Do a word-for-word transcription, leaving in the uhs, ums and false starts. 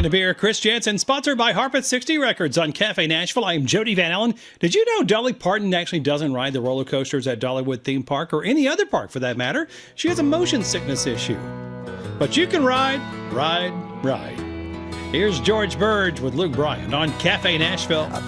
a beer. Chris Jansen, sponsored by Harpeth sixty Records on Cafe Nashville. I am Jody Van Allen. Did you know Dolly Parton actually doesn't ride the roller coasters at Dollywood Theme Park or any other park for that matter? She has a motion sickness issue. But you can ride, ride, ride. Here's George Burge with Luke Bryan on Cafe Nashville.